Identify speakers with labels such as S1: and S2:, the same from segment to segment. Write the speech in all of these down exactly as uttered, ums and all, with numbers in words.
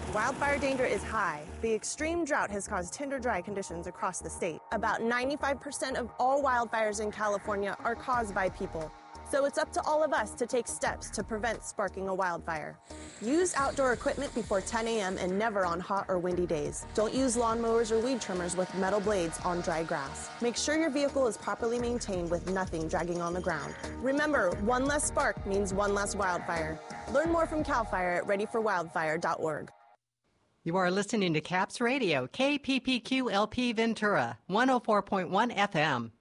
S1: Wildfire danger is high. The extreme drought has caused tinder dry conditions across the state. About ninety-five percent of all wildfires in California are caused by people. So it's up to all of us to take steps to prevent sparking a wildfire. Use outdoor equipment before ten a m and never on hot or windy days. Don't use lawnmowers or weed trimmers with metal blades on dry grass. Make sure your vehicle is properly maintained with nothing dragging on the ground. Remember, one less spark means one less wildfire. Learn more from CAL FIRE at ready for wildfire dot org.
S2: You are listening to CAPS Radio, K P P Q L P Ventura, one oh four point one F M.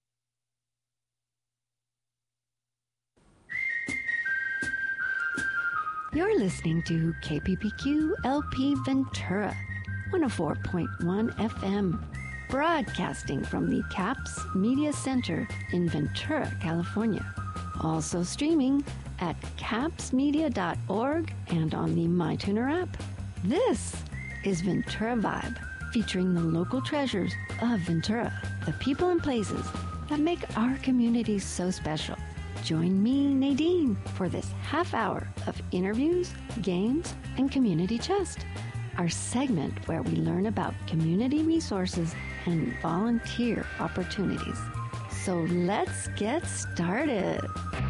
S3: You're listening to K P P Q L P Ventura, one oh four point one F M, broadcasting from the CAPS Media Center in Ventura, California. Also streaming at caps media dot org and on the MyTuner app. This is Ventura Vibe, featuring the local treasures of Ventura, the people and places that make our community so special. Join me, Nadine, for this half hour of interviews, games, and community chest, our segment where we learn about community resources and volunteer opportunities. So let's get started.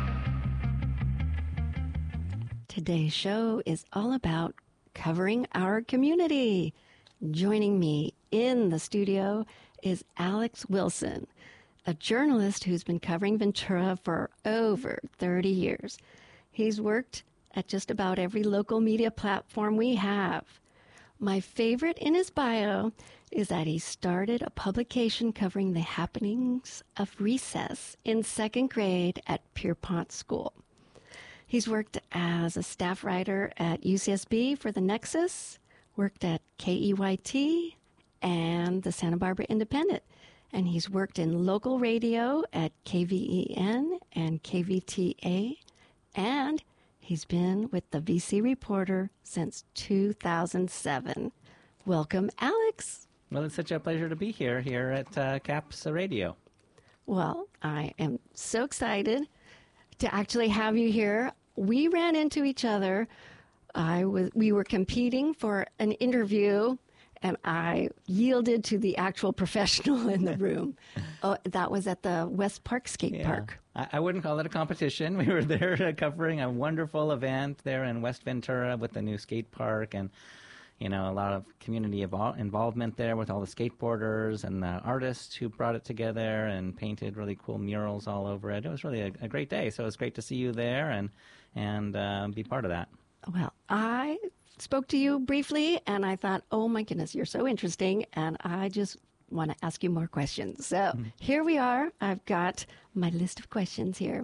S3: Today's show is all about covering our community. Joining me in the studio is Alex Wilson, a journalist who's been covering Ventura for over thirty years. He's worked at just about every local media platform we have. My favorite in his bio is that he started a publication covering the happenings of recess in second grade at Pierpont School. He's worked as a staff writer at U C S B for the Nexus, worked at K E Y T and the Santa Barbara Independent, and he's worked in local radio at K V E N and K V T A, and he's been with the V C Reporter since two thousand seven. Welcome, Alex.
S4: Well, it's such a pleasure to be here, here at uh, CAPS Radio.
S3: Well, I am so excited to actually have you here. We ran into each other. I was, we were competing for an interview, and I yielded to the actual professional in the room. Oh, that was at the West Park Skate
S4: yeah.
S3: Park.
S4: I, I wouldn't call it a competition. We were there uh, covering a wonderful event there in West Ventura with the new skate park, and you know, a lot of community evol- involvement there with all the skateboarders and the artists who brought it together and painted really cool murals all over it. It was really a, a great day. So it was great to see you there and and uh, be part of that.
S3: Well, I spoke to you briefly, and I thought, oh my goodness, you're so interesting, and I just want to ask you more questions. So mm-hmm. Here we are. I've got my list of questions here.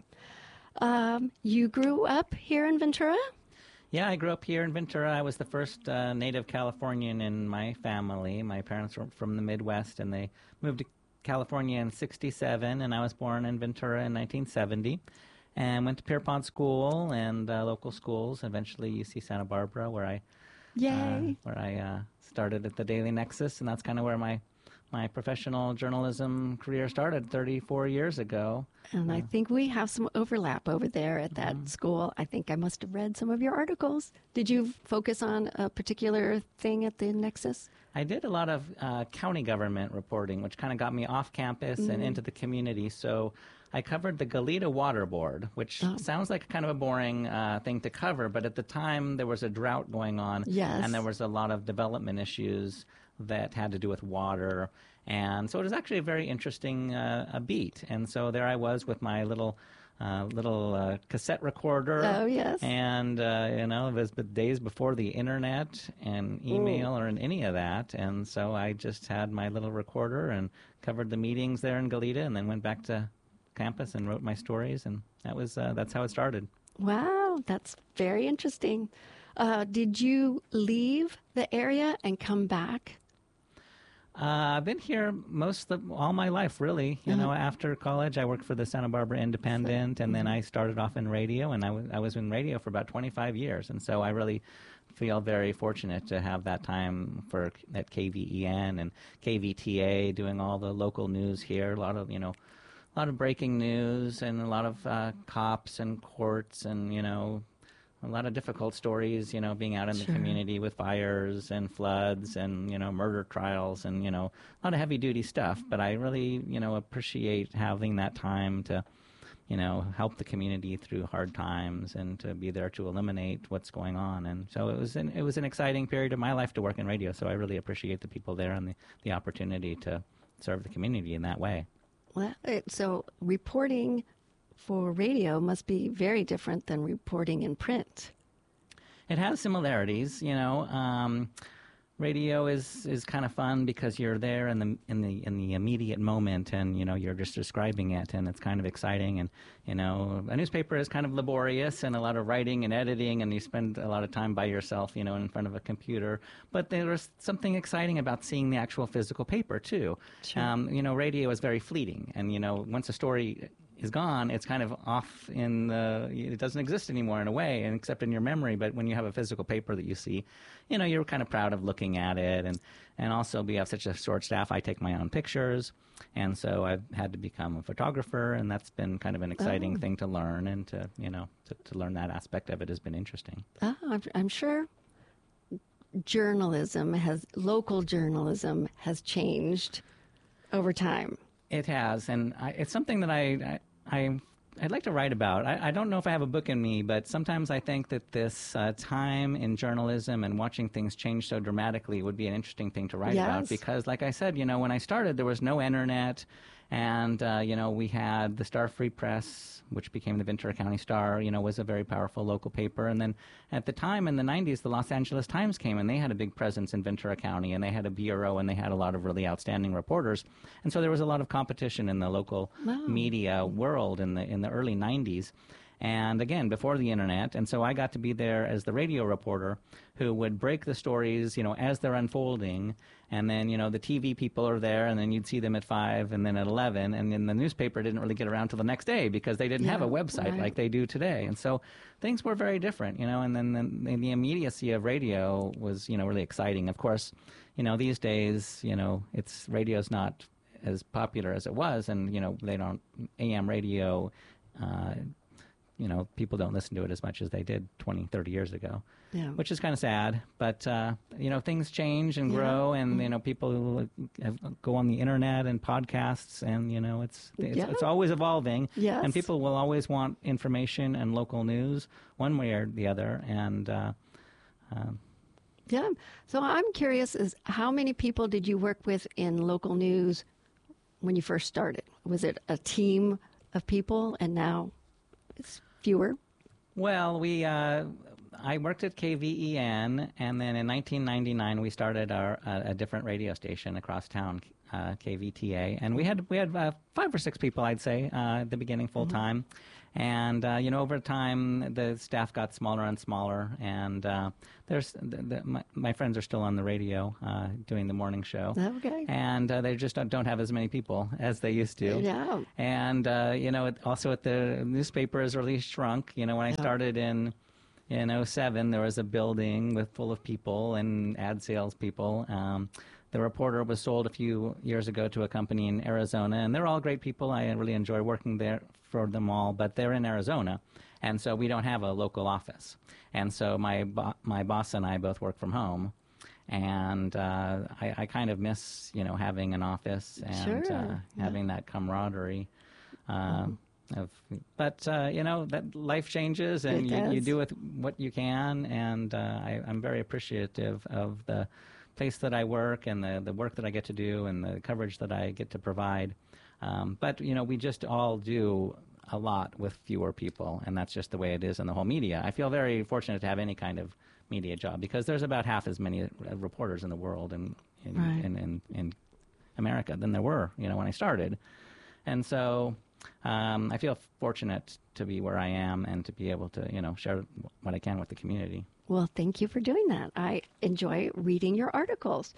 S3: Um, you grew up here in Ventura?
S4: Yeah, I grew up here in Ventura. I was the first uh, native Californian in my family. My parents were from the Midwest, and they moved to California in sixty-seven, and I was born in Ventura in nineteen seventy. And went to Pierpont School and uh, local schools, eventually U C Santa Barbara, where I
S3: Yay.
S4: Uh, where I uh, started at the Daily Nexus, and that's kind of where my my professional journalism career started thirty-four years ago.
S3: And uh, I think we have some overlap over there at that
S4: mm-hmm.
S3: school. I think I must have read some of your articles. Did you focus on a particular thing at the Nexus?
S4: I did a lot of uh, county government reporting, which kind of got me off campus mm-hmm. and into the community. So I covered the Goleta Water Board, which oh. sounds like kind of a boring uh, thing to cover, but at the time there was a drought going on,
S3: yes.
S4: and there was a lot of development issues that had to do with water, and so it was actually a very interesting uh, a beat. And so there I was with my little uh, little uh, cassette recorder.
S3: Oh, yes.
S4: And, uh, you know, it was the days before the internet and email Ooh. Or any of that. And so I just had my little recorder and covered the meetings there in Goleta, and then went back to campus and wrote my stories, and that was uh, that's how it started.
S3: Wow, that's very interesting. Uh, did you leave the area and come back?
S4: Uh, I've been here most of the, all my life, really. You uh-huh. know, after college, I worked for the Santa Barbara Independent, and then I started off in radio, and I, w- I was in radio for about twenty-five years. And so I really feel very fortunate to have that time for at K V E N and K V T A, doing all the local news here. A lot of, you know, a lot of breaking news and a lot of uh, cops and courts and, you know, a lot of difficult stories, you know, being out in
S3: Sure.
S4: the community with fires and floods and, you know, murder trials and, you know, a lot of heavy duty stuff. But I really, you know, appreciate having that time to, you know, help the community through hard times and to be there to eliminate what's going on. And so it was an, it was an exciting period of my life to work in radio. So I really appreciate the people there and the, the opportunity to serve the community in that way.
S3: Well, it- so reporting for radio must be very different than reporting in print.
S4: It has similarities, you know. Um, radio is, is kind of fun because you're there in the in the in the immediate moment, and you know you're just describing it, and it's kind of exciting. And you know, a newspaper is kind of laborious and a lot of writing and editing, and you spend a lot of time by yourself, you know, in front of a computer. But there's something exciting about seeing the actual physical paper too.
S3: Sure.
S4: Um, you know, radio is very fleeting, and you know, once a story is gone, it's kind of off in the, it doesn't exist anymore in a way, and except in your memory. But when you have a physical paper that you see, you know, you're kind of proud of looking at it. And, and also we have such a short staff, I take my own pictures. And so I've had to become a photographer, and that's been kind of an exciting
S3: Oh.
S4: thing to learn, and to, you know, to, to learn that aspect of it has been interesting.
S3: Oh, I'm, I'm sure journalism has, local journalism has changed over time.
S4: It has, and I, it's something that I, I, I I'd like to write about. I, I don't know if I have a book in me, but sometimes I think that this uh, time in journalism and watching things change so dramatically would be an interesting thing to write about.
S3: Yes.
S4: Because, like I said, you know, when I started, there was no internet, and uh, you know, we had the Star Free Press, which became the Ventura County Star. You know, was a very powerful local paper. And then at the time in the nineties, the Los Angeles Times came, and they had a big presence in Ventura County, and they had a bureau, and they had a lot of really outstanding reporters. And so there was a lot of competition in the local
S3: Wow.
S4: media world in the in the early nineties. And again, before the internet. And so I got to be there as the radio reporter who would break the stories, you know, as they're unfolding. And then, you know, the T V people are there, and then you'd see them at five and then at eleven. And then the newspaper didn't really get around till the next day because they didn't have a
S3: Yeah,
S4: website
S3: right.
S4: like they do today. And so things were very different, you know, and then the, the immediacy of radio was, you know, really exciting. Of course, you know, these days, you know, it's radio's not as popular as it was, and, you know, they don't, A M radio, uh, you know, people don't listen to it as much as they did twenty, thirty years ago,
S3: Yeah.
S4: which is kind of sad. But, uh, you know, things change and
S3: Yeah.
S4: grow, and, you know, people have, go on the internet and podcasts, and, you know, it's it's,
S3: Yeah.
S4: it's always evolving.
S3: Yes.
S4: And people will always want information and local news one way or the other. And, uh, um,
S3: Yeah. So I'm curious, is how many people did you work with in local news when you first started? Was it a team of people, and now it's fewer?
S4: Well, we uh, I worked at K V E N, and then in nineteen ninety-nine we started our uh, a different radio station across town, uh, K V T A, and we had we had uh, five or six people, I'd say, uh, at the beginning, full time. And uh, you know, over time, the staff got smaller and smaller. And uh, there's the, the, my, my friends are still on the radio uh, doing the morning show.
S3: Okay.
S4: And uh, they just don't, don't have as many people as they used to.
S3: Yeah.
S4: And uh, you know, it, also at the newspaper has really shrunk. You know, when I started in in oh seven, there was a building with full of people and ad sales people. Um, the Reporter was sold a few years ago to a company in Arizona, and they're all great people. I really enjoy working there for them all, but they're in Arizona, and so we don't have a local office. And so my bo- my boss and I both work from home, and uh, I, I kind of miss, you know, having an office and
S3: Sure.
S4: uh, having that camaraderie. Uh, of, but uh, you know, that life changes, and
S3: It
S4: you, you
S3: does.
S4: do with what you can. And uh, I, I'm very appreciative of the place that I work, and the, the work that I get to do, and the coverage that I get to provide. Um, but you know, we just all do a lot with fewer people, and that's just the way it is in the whole media. I feel very fortunate to have any kind of media job, because there's about half as many uh, reporters in the world and in,
S3: Right.
S4: in, in, in America than there were, you know, when I started. And so um, I feel fortunate to be where I am and to be able to, you know, share what I can with the community.
S3: Well, thank you for doing that. I enjoy reading your articles.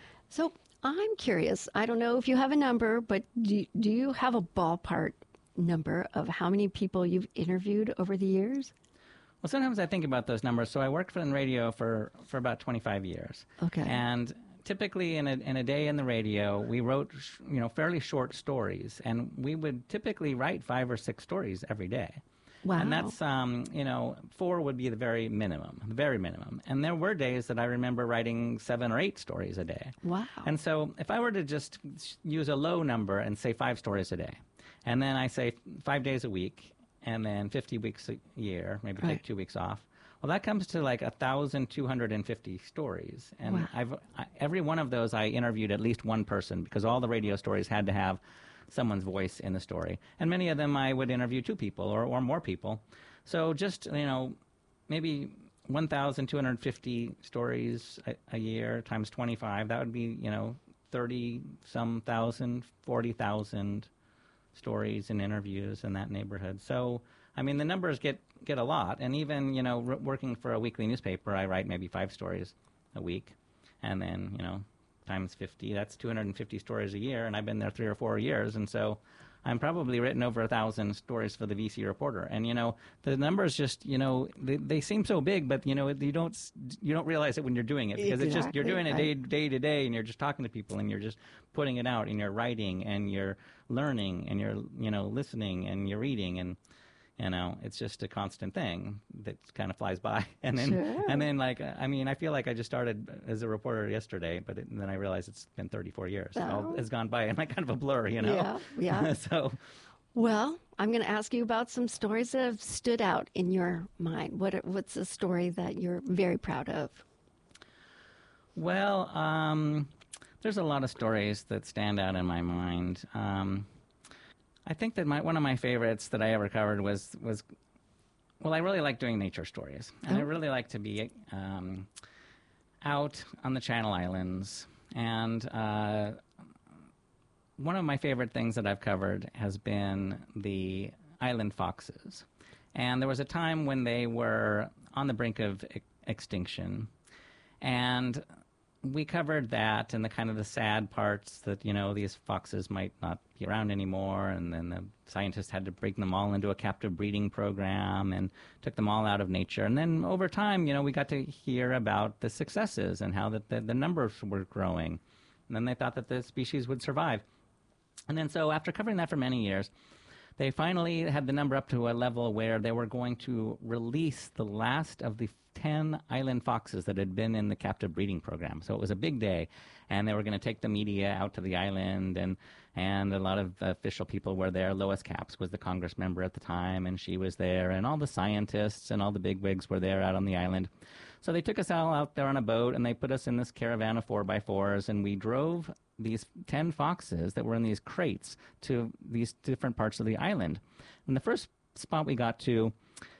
S3: So I'm curious. I don't know if you have a number, but do, do you have a ballpark number of how many people you've interviewed over the years?
S4: Well, sometimes I think about those numbers. So I worked for in radio for, for about twenty-five years.
S3: Okay.
S4: And typically in a, in a day in the radio, we wrote, you know, fairly short stories. And we would typically write five or six stories every day.
S3: Wow.
S4: And that's, um, you know, four would be the very minimum, the very minimum. And there were days that I remember writing seven or eight stories a day.
S3: Wow.
S4: And so if I were to just use a low number and say five stories a day, and then I say five days a week, and then fifty weeks a year, maybe
S3: Right.
S4: take two weeks off, well, that comes to like one thousand two hundred fifty stories. And
S3: Wow.
S4: I've I, every one of those I interviewed at least one person, because all the radio stories had to have someone's voice in the story. And many of them I would interview two people or, or more people. So just, you know, maybe one thousand two hundred fifty stories a, a year times twenty-five, that would be, you know, thirty-some thousand, forty thousand stories and interviews in that neighborhood. So, I mean, the numbers get, get a lot. And even, you know, r- working for a weekly newspaper, I write maybe five stories a week. And then, you know, times fifty, that's two hundred fifty stories a year, and I've been there three or four years, and so I'm probably written over a thousand stories for the V C Reporter. And you know, the numbers just, you know, they, they seem so big, but you know, you don't you don't realize it when you're doing it, because it's just you're
S3: Exactly,
S4: doing it
S3: right.
S4: day day to day, and you're just talking to people, and you're just putting it out, and you're writing, and you're learning, and you're you know listening, and you're reading, and you know, it's just a constant thing that kind of flies by. And then,
S3: Sure.
S4: and then, like, I mean, I feel like I just started as a reporter yesterday, but it, and then I realized it's been thirty-four years. It all
S3: Oh.
S4: has gone by, and like kind of a blur, you know.
S3: Yeah, yeah.
S4: So,
S3: Well, I'm going to ask you about some stories that have stood out in your mind. What what's a story that you're very proud of?
S4: well, um, there's a lot of stories that stand out in my mind. Um, I think that my, one of my favorites that I ever covered was, was well, I really like doing nature stories. And I really like to be um, out on the Channel Islands. And uh, one of my favorite things that I've covered has been the island foxes. And there was a time when they were on the brink of e- extinction. And we covered that and the kind of the sad parts that, you know, these foxes might not be around anymore, and then the scientists had to bring them all into a captive breeding program and took them all out of nature. And then over time, you know, we got to hear about the successes and how that the, the numbers were growing. And then they thought that the species would survive. And then so after covering that for many years, they finally had the number up to a level where they were going to release the last of the ten island foxes that had been in the captive breeding program. So it was a big day, and they were going to take the media out to the island, and and a lot of official people were there. Lois Capps was the Congress member at the time, and she was there, and all the scientists and all the bigwigs were there out on the island. So they took us all out there on a boat, and they put us in this caravan of four by fours, and we drove these ten foxes that were in these crates to these different parts of the island. And the first spot we got to,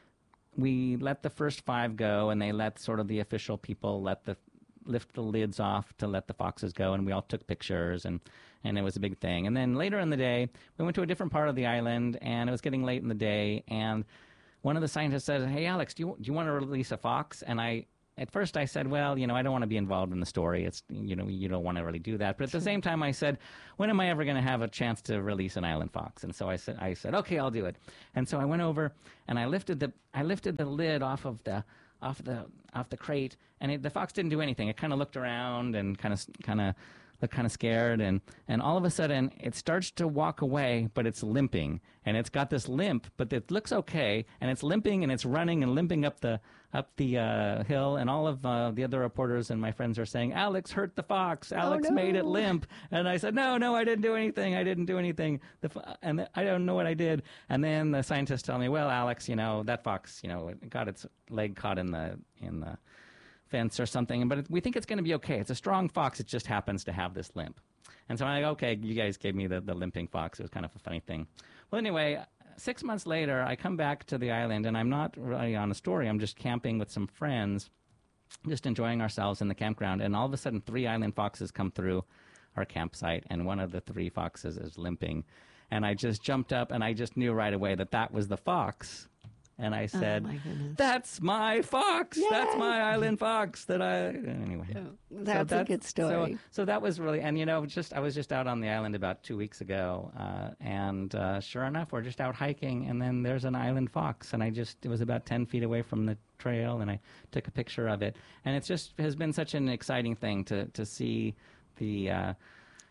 S4: we let the first five go, and they let sort of the official people let the lift the lids off to let the foxes go, and we all took pictures, and, and it was a big thing. And then later in the day, we went to a different part of the island, and it was getting late in the day, and one of the scientists said, "Hey, Alex, do you, do you want to release a fox?" And I, at first I said, well, you know, I don't want to be involved in the story. It's, you know, you don't want to really do that. But at the same time, I said, when am I ever going to have a chance to release an island fox? And so I said, I said, okay, I'll do it. And so I went over and I lifted the, I lifted the lid off of the, off the, off the crate, and it, the fox didn't do anything. It kind of looked around and kind of, kind of, looked kind of scared, and, and all of a sudden it starts to walk away, but it's limping, and it's got this limp, but it looks okay, and it's limping, and it's running and limping up the up the uh, hill, and all of uh, the other reporters and my friends are saying, "Alex hurt the fox. Alex
S3: no.
S4: made it limp." And I said, "No, no, I didn't do anything. I didn't do anything." The fo- and the, I don't know what I did. And then the scientists tell me, "Well, Alex, you know that fox, you know, it got its leg caught in the in the." fence or something, but it, we think it's going to be okay. It's a strong fox. It just happens to have this limp." And so I'm like, okay, you guys gave me the, the limping fox. It was kind of a funny thing. Well, anyway, six months later, I come back to the island, and I'm not really on a story. I'm just camping with some friends, just enjoying ourselves in the campground. And all of a sudden, three island foxes come through our campsite, and one of the three foxes is limping. And I just jumped up, and I just knew right away that that was the fox. And I said,
S3: my goodness.
S4: "That's my fox. That's my island fox." That I anyway.
S3: That's a good story.
S4: So, so that was really, and you know, just I was just out on the island about two weeks ago, uh, and uh, sure enough, we're just out hiking, and then there's an island fox, and I just it was about ten feet away from the trail, and I took a picture of it, and it's just has been such an exciting thing to to see the. Uh,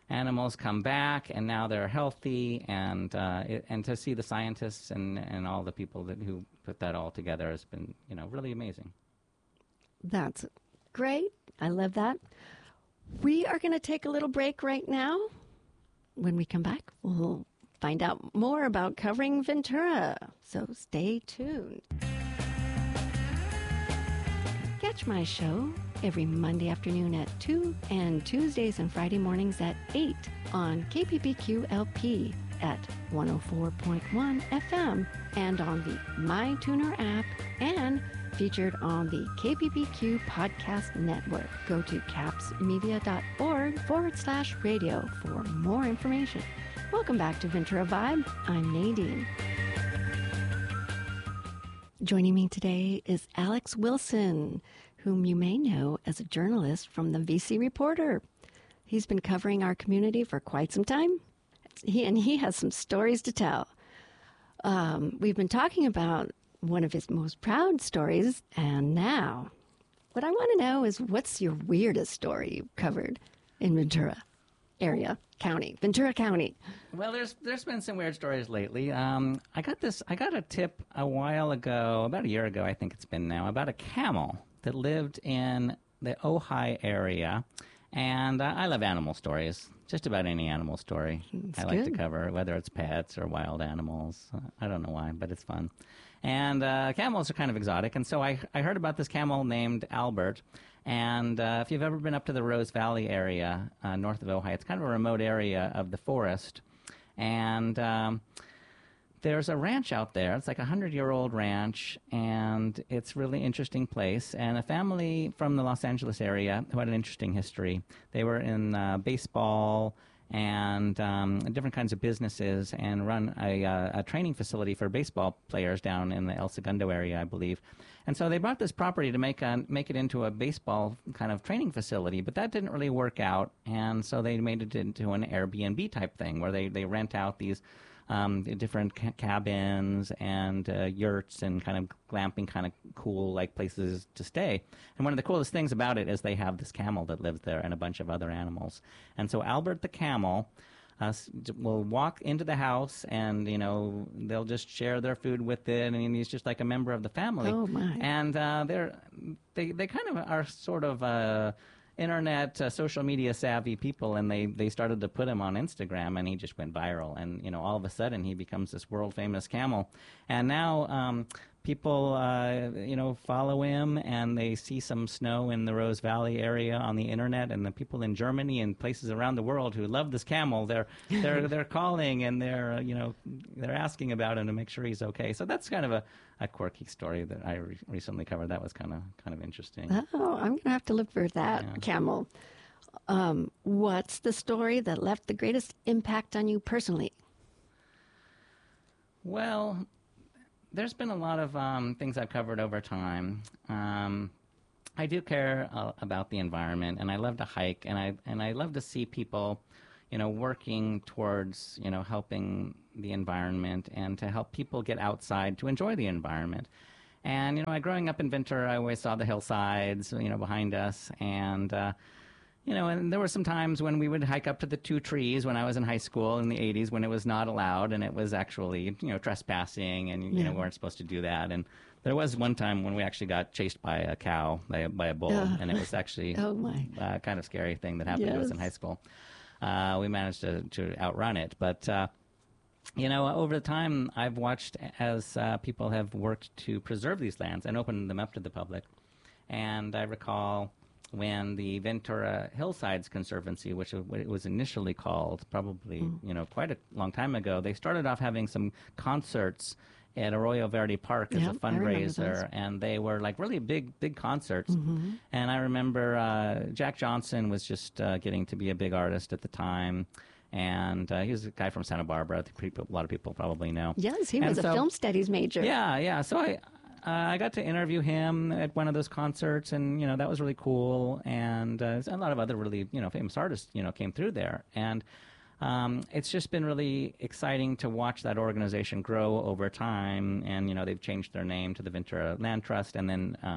S4: animals come back, and now they're healthy, and uh, it, and to see the scientists and, and all the people that who put that all together has been, you know, really amazing.
S3: That's great. I love that. We are going to take a little break right now. When we come back, we'll find out more about covering Ventura. So stay tuned. Catch my show every Monday afternoon at two and Tuesdays and Friday mornings at eight on K P P Q L P at one oh four point one F M and on the MyTuner app and featured on the K P P Q Podcast Network. Go to capsmedia.org forward slash radio for more information. Welcome back to Ventura Vibe. I'm Nadine. Joining me today is Alex Wilson, whom you may know as a journalist from the V C Reporter. He's been covering our community for quite some time, he, and he has some stories to tell. Um, we've been talking about one of his most proud stories, and now what I want to know is, what's your weirdest story you've covered in Ventura area, county, Ventura County?
S4: Well, there's there's been some weird stories lately. Um, I got this. I got a tip a while ago, about a year ago, I think it's been now, about a camel that lived in the Ojai area, and uh, I love animal stories. Just about any animal story
S3: That's
S4: I like
S3: good.
S4: to cover, whether it's pets or wild animals. Uh, I don't know why, but it's fun. And uh, camels are kind of exotic, and so I I heard about this camel named Albert. And uh, if you've ever been up to the Rose Valley area uh, north of Ojai, it's kind of a remote area of the forest. And um, there's a ranch out there. It's like a hundred-year-old ranch, and it's a really interesting place. And a family from the Los Angeles area who had an interesting history. They were in uh, baseball and um, different kinds of businesses, and run a, uh, a training facility for baseball players down in the El Segundo area, I believe. And so they bought this property to make a, make it into a baseball kind of training facility, but that didn't really work out, and so they made it into an Airbnb type thing where they, they rent out these um, different ca- cabins and uh, yurts and kind of glamping kind of cool like places to stay. And one of the coolest things about it is they have this camel that lives there and a bunch of other animals. And so Albert the camel Uh, will walk into the house, and you know they'll just share their food with it. I mean, he's just like a member of the family.
S3: Oh my!
S4: And uh, they're they they kind of are sort of uh, internet, uh, social media savvy people, and they they started to put him on Instagram, and he just went viral. And you know, all of a sudden, he becomes this world famous camel. And now um, people uh, you know follow him, and they see some snow in the Rose Valley area on the internet, and the people in Germany and places around the world who love this camel, they're they're they're calling, and they're you know they're asking about him to make sure he's okay. So that's kind of a, a quirky story that I re- recently covered. That was kind of kind of interesting.
S3: Oh, I'm going to have to look for that
S4: Yeah.
S3: camel. Um, what's the story that left the greatest impact on you personally?
S4: Well, there's been a lot of um, things I've covered over time. Um, I do care uh, about the environment, and I love to hike, and I and I love to see people, you know, working towards you know helping the environment and to help people get outside to enjoy the environment. And you know, I growing up in Ventura, I always saw the hillsides, you know, behind us, and uh, you know, and there were some times when we would hike up to the two trees when I was in high school in the eighties, when it was not allowed, and it was actually, you know, trespassing, and, you
S3: Yeah.
S4: know, we weren't supposed to do that. And there was one time when we actually got chased by a cow, by a, by a bull,
S3: Uh,
S4: and it was actually
S3: oh my.
S4: uh, kind of scary thing that happened to us in
S3: Yes.
S4: high school. Uh, we managed to, to outrun it. But, uh, you know, over the time, I've watched as uh, people have worked to preserve these lands and open them up to the public. And I recall when the Ventura Hillsides Conservancy, which is what it was initially called, probably,
S3: Mm.
S4: you know, quite a long time ago, they started off having some concerts at Arroyo Verde Park as
S3: Yeah,
S4: a
S3: I remember those.
S4: fundraiser, and they were like really big, big concerts.
S3: Mm-hmm.
S4: And I remember uh, Jack Johnson was just uh, getting to be a big artist at the time, and uh, he was a guy from Santa Barbara. I think people, a lot of people probably know.
S3: Yes, he
S4: And
S3: was a
S4: so-
S3: film studies major.
S4: Yeah, yeah. So I, uh, I got to interview him at one of those concerts, and you know that was really cool. And uh, a lot of other really you know famous artists you know came through there, and um, it's just been really exciting to watch that organization grow over time. And you know they've changed their name to the Ventura Land Trust, and then um,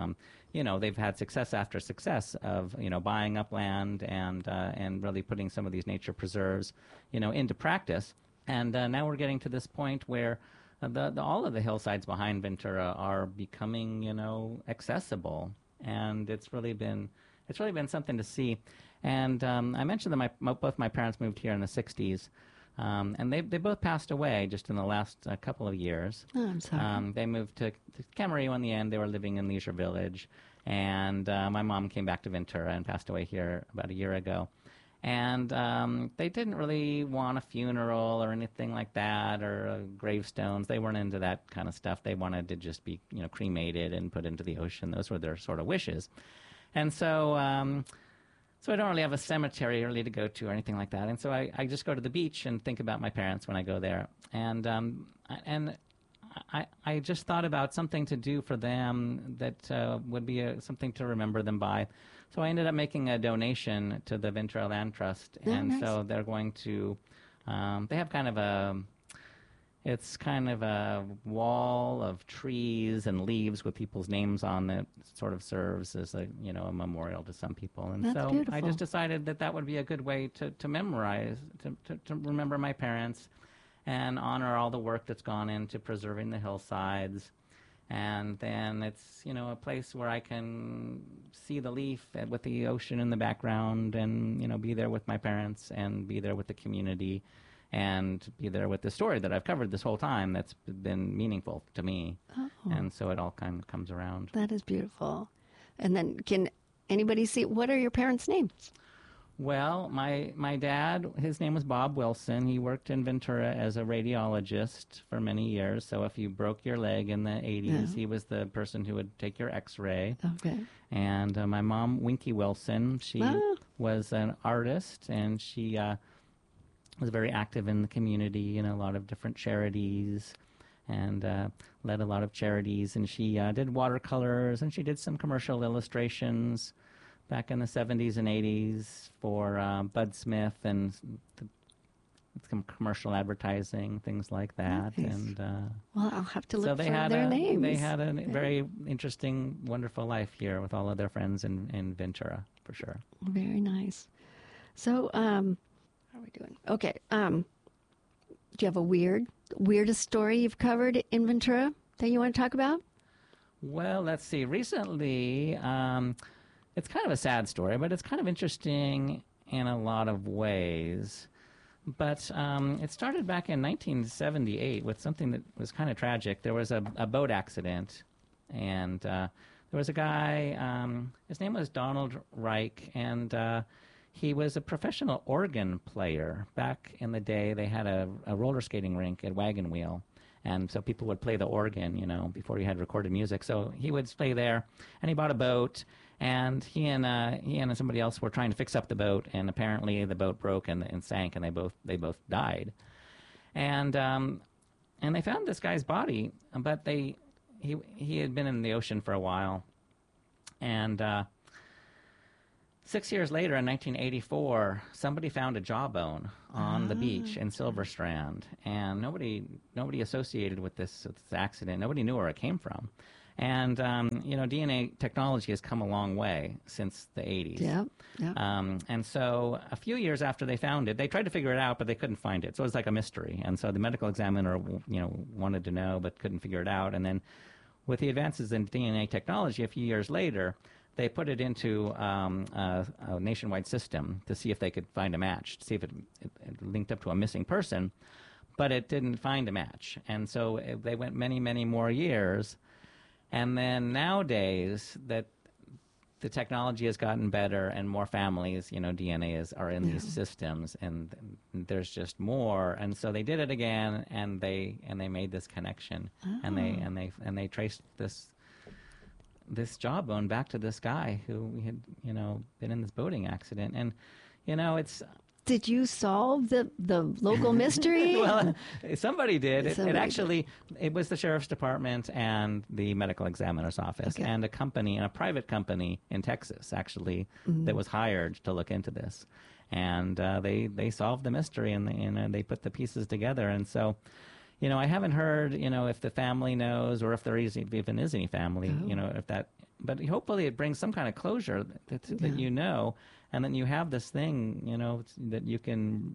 S4: you know, they've had success after success of, you know, buying up land and uh, and really putting some of these nature preserves, you know, into practice. And uh, now we're getting to this point where uh, the, the all of the hillsides behind Ventura are becoming, you know, accessible, and it's really been it's really been something to see. And um, I mentioned that my, my both my parents moved here in the sixties. Um, and they they both passed away just in the last uh, couple of years.
S3: Oh, I'm sorry.
S4: Um, they moved to, to Camarillo in the end. They were living in Leisure Village. And uh, my mom came back to Ventura and passed away here about a year ago. And um, they didn't really want a funeral or anything like that, or uh, gravestones. They weren't into that kind of stuff. They wanted to just be, you know, cremated and put into the ocean. Those were their sort of wishes. And so... Um, So I don't really have a cemetery really to go to or anything like that. And so I, I just go to the beach and think about my parents when I go there. And um, and I, I just thought about something to do for them that uh, would be a, something to remember them by. So I ended up making a donation to the Ventura Land Trust.
S3: Oh,
S4: and
S3: nice.
S4: so they're going to, um, they have kind of a... It's kind of a wall of trees and leaves with people's names on it. Sort of serves as a, you know, a memorial to some people. And
S3: That's
S4: so
S3: beautiful.
S4: I just decided that that would be a good way to, to memorize, to, to, to remember my parents and honor all the work that's gone into preserving the hillsides. And then it's, you know, a place where I can see the leaf with the ocean in the background and, you know, be there with my parents and be there with the community. And be there with the story that I've covered this whole time that's been meaningful to me.
S3: Oh.
S4: And so it all kind of comes around.
S3: That is beautiful. And then can anybody see, what are your parents' names?
S4: Well, my, my dad, his name was Bob Wilson. He worked in Ventura as a radiologist for many years. So if you broke your leg in the eighties,
S3: Yeah.
S4: he was the person who would take your x-ray.
S3: Okay.
S4: And uh, my mom, Winky Wilson, she
S3: Ah.
S4: was an artist, and she... Uh, was very active in the community in a lot of different charities and uh, led a lot of charities. And she uh, did watercolors, and she did some commercial illustrations back in the seventies and eighties for uh, Bud Smith and the, some commercial advertising, things like that.
S3: Nice.
S4: And uh,
S3: Well, I'll have to look
S4: so they
S3: for
S4: had
S3: their
S4: a,
S3: names.
S4: They had a very interesting, wonderful life here with all of their friends in, in Ventura, for sure.
S3: Very nice. So, um, how are we doing? Okay. Um, do you have a weird, weirdest story you've covered in Ventura that you want to talk about?
S4: Well, let's see. Recently, um, it's kind of a sad story, but it's kind of interesting in a lot of ways. But um, it started back in nineteen seventy-eight with something that was kind of tragic. There was a, a boat accident, and uh, there was a guy, um, his name was Donald Reich, and uh, he was a professional organ player. Back in the day, they had a, a roller skating rink at Wagon Wheel. And so people would play the organ, you know, before you had recorded music. So he would play there, and he bought a boat, and he and uh, he and somebody else were trying to fix up the boat, and apparently the boat broke and, and sank, and they both they both died. And um, and they found this guy's body, but they he he had been in the ocean for a while, and. Uh, Six years later, in nineteen eighty-four, somebody found a jawbone on the beach in Silver Strand, and nobody nobody associated with this, with this accident. Nobody knew where it came from. And, um, you know, D N A technology has come a long way since the eighties.
S3: Yeah, yeah.
S4: Um, and so a few years after they found it, they tried to figure it out, but they couldn't find it. So it was like a mystery. And so the medical examiner, you know, wanted to know but couldn't figure it out. And then with the advances in D N A technology, a few years later, they put it into um, a, a nationwide system to see if they could find a match, to see if it, it, it linked up to a missing person, but it didn't find a match. And so it, they went many, many more years. And then nowadays, that the technology has gotten better, and more families, you know, D N A is, are in
S3: Yeah.
S4: these systems, and there's just more. And so they did it again, and they and they made this connection, and they and they and they traced this. this jawbone back to this guy who had, you know, been in this boating accident. And, you know, it's...
S3: Did you solve the, the local mystery?
S4: well, somebody did. It,
S3: Somebody
S4: it actually, it was the sheriff's department and the medical examiner's office
S3: Okay.
S4: and a company, and a private company in Texas, actually,
S3: Mm-hmm.
S4: that was hired to look into this. And uh, they, they solved the mystery, and, they, and uh, they put the pieces together. And so... You know, I haven't heard, you know, if the family knows, or if there is, if even is any family,
S3: Oh.
S4: you know, if that but hopefully it brings some kind of closure that, that, that
S3: Yeah.
S4: you know, and then you have this thing, you know, that you can,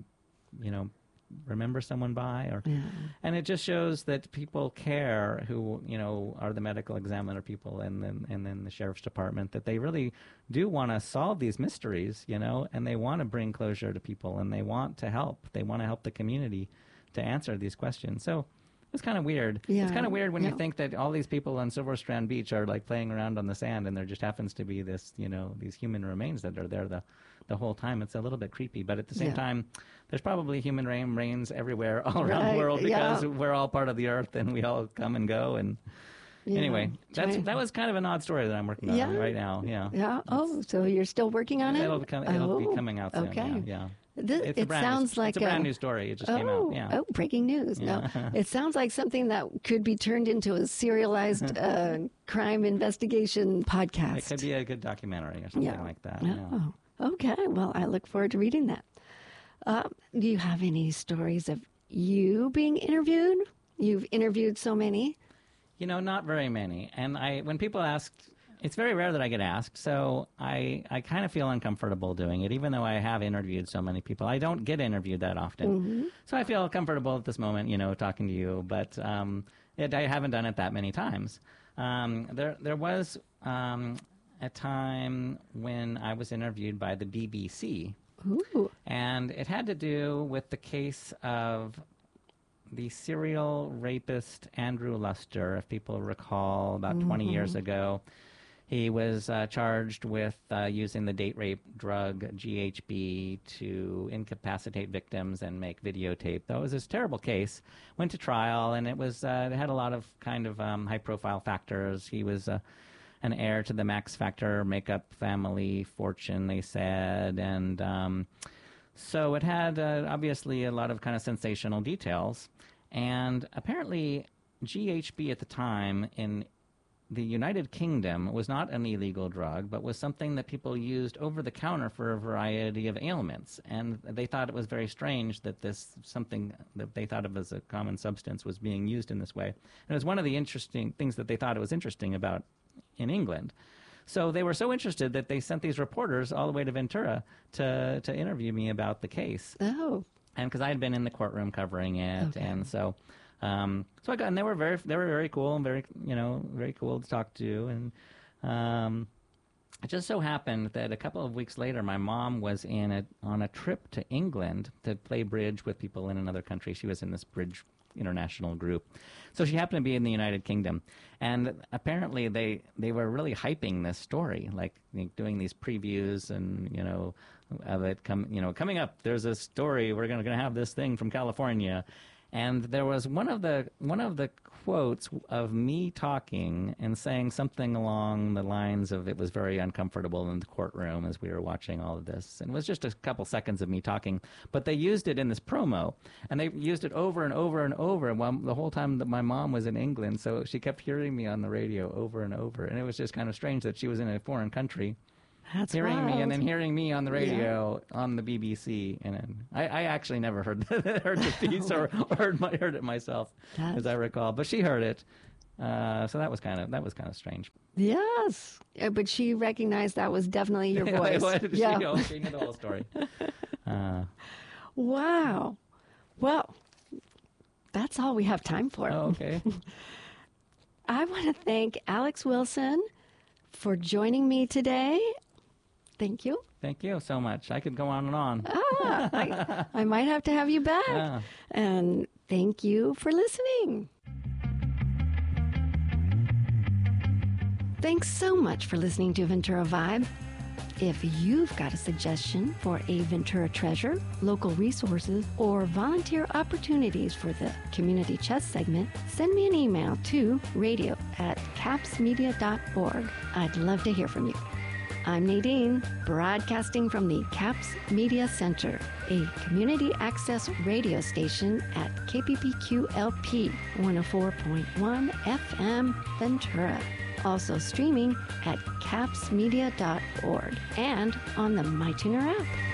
S4: you know, remember someone by, or
S3: Yeah.
S4: and it just shows that people care, who, you know, are the medical examiner people and then and then the sheriff's department, that they really do want to solve these mysteries, you know, and they want to bring closure to people, and they want to help. They want to help the community to answer these questions. So it's kind of weird.
S3: Yeah.
S4: It's kind of weird when
S3: Yeah.
S4: you think that all these people on Silver Strand Beach are like playing around on the sand, and there just happens to be this, you know, these human remains that are there the the whole time. It's a little bit creepy, but at the same
S3: Yeah.
S4: time, there's probably human remains everywhere all around
S3: Right,
S4: the world, because
S3: yeah.
S4: we're all part of the earth and we all come and go. And
S3: Yeah.
S4: anyway, that's
S3: Trying-
S4: that was kind of an odd story that I'm working on
S3: Yeah.
S4: right now. Yeah.
S3: Yeah. Oh, so you're still working on it?
S4: It'll be, com- it'll
S3: Oh,
S4: be coming out soon.
S3: Okay.
S4: Yeah. yeah.
S3: Th-
S4: It's a
S3: it
S4: brand
S3: sounds
S4: new,
S3: like
S4: it's a brand new story. It just
S3: oh,
S4: came out. Yeah.
S3: oh, breaking news! No, it sounds like something that could be turned into a serialized uh, crime investigation podcast.
S4: It could be a good documentary or something
S3: Yeah.
S4: like that. Yeah.
S3: Oh, okay. Well, I look forward to reading that. Uh, do you have any stories of you being interviewed? You've interviewed so many.
S4: You know, not very many. And I, when people ask, it's very rare that I get asked, so I, I kind of feel uncomfortable doing it, even though I have interviewed so many people. I don't get interviewed that often. So I feel comfortable at this moment, you know, talking to you, but um, it, I haven't done it that many times. Um, there, there was um, a time when I was interviewed by the B B C,
S3: Ooh.
S4: and it had to do with the case of the serial rapist Andrew Luster, if people recall, about twenty years ago. He was uh, charged with uh, using the date rape drug G H B to incapacitate victims and make videotape. That was this terrible case. Went to trial, and it was uh, it had a lot of kind of um, high-profile factors. He was uh, an heir to the Max Factor makeup family fortune, they said, and um, so it had uh, obviously a lot of kind of sensational details. And apparently G H B at the time in the United Kingdom was not an illegal drug, but was something that people used over the counter for a variety of ailments. And they thought it was very strange that this something that they thought of as a common substance was being used in this way. And it was one of the interesting things that they thought it was interesting about in England. So they were so interested that they sent these reporters all the way to Ventura to, to interview me about the case.
S3: Oh.
S4: And because I had been in the courtroom covering it,
S3: Okay.
S4: and so, um, so I got, and they were very, they were very cool and very, you know, very cool to talk to, and um, it just so happened that a couple of weeks later, my mom was in a on a trip to England to play bridge with people in another country. She was in this bridge international group, so she happened to be in the United Kingdom, and apparently they they were really hyping this story, like, like doing these previews and you know. Of it come, you know, coming up. There's a story. We're going to have this thing from California, and there was one of the one of the quotes of me talking and saying something along the lines of it was very uncomfortable in the courtroom as we were watching all of this, and it was just a couple seconds of me talking, but they used it in this promo, and they used it over and over and over. While the whole time that my mom was in England, so she kept hearing me on the radio over and over, and it was just kind of strange that she was in a foreign country.
S3: That's
S4: Hearing
S3: wild.
S4: me and then hearing me on the radio on the B B C, and then, I, I actually never heard heard the piece or, or heard my, heard it myself,
S3: That's-
S4: as I recall. But she heard it, uh, so that was kind of that was kind of strange.
S3: Yes. Uh, But she recognized that was definitely your voice.
S4: she,
S3: yeah.
S4: oh, she knew the whole story. Uh,
S3: Wow. Well, that's all we have time for.
S4: oh, okay.
S3: I want to thank Alex Wilson for joining me today. Thank you.
S4: Thank you so much. I could go on and on.
S3: Ah, I, I might have to have you back.
S4: Yeah.
S3: And thank you for listening. Thanks so much for listening to Ventura Vibe. If you've got a suggestion for a Ventura treasure, local resources, or volunteer opportunities for the community chess segment, send me an email to radio at capsmedia dot org. I'd love to hear from you. I'm Nadine, broadcasting from the CAPS Media Center, a community access radio station at K P P Q L P one oh four point one F M Ventura. Also streaming at caps media dot org and on the MyTuner app.